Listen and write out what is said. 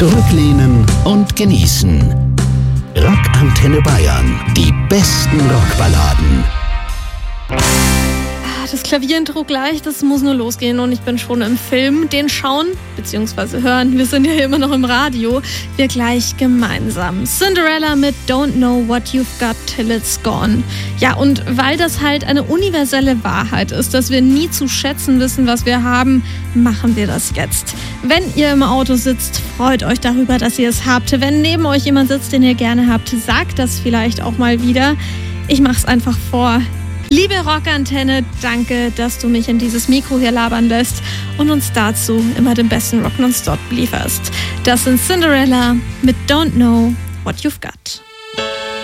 Zurücklehnen und genießen. Rockantenne Bayern. Die besten Rockballaden. Das Klavierintro gleich, das muss nur losgehen und ich bin schon im Film. Den schauen bzw. hören, wir sind ja immer noch im Radio, wir gleich gemeinsam. Cinderella mit Don't Know What You've Got Till It's Gone. Ja, und weil das halt eine universelle Wahrheit ist, dass wir nie zu schätzen wissen, was wir haben, machen wir das jetzt. Wenn ihr im Auto sitzt, freut euch darüber, dass ihr es habt. Wenn neben euch jemand sitzt, den ihr gerne habt, sagt das vielleicht auch mal wieder. Ich mach's einfach vor. Liebe Rockantenne, danke, dass du mich in dieses Mikro hier labern lässt und uns dazu immer den besten Rock nonstop lieferst. Das sind Cinderella mit Don't Know What You've Got.